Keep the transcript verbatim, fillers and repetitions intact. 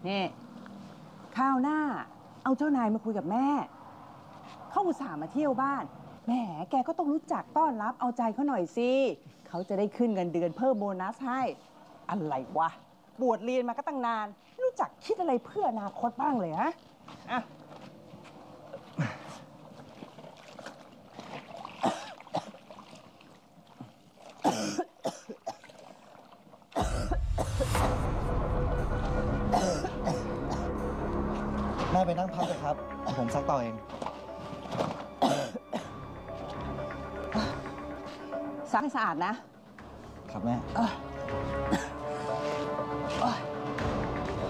นี่ข้าวหน้าเอาเจ้านายมาคุยกับแม่เขาอุตส่าห์มาเที่ยวบ้านแหมแกก็ต้องรู้จักต้อนรับเอาใจเขาหน่อยสิเขาจะได้ขึ้นเงินเดือนเพิ่มโบนัสให้อะไรวะบวชเรียนมาก็ตั้งนานไม่รู้จักคิดอะไรเพื่ออนาคตบ้างเลยฮะอ่ะแม่ไปนั่งพักเลยครับ ผมซักต่อเองซักให้สะอาดนะครับแม่เออ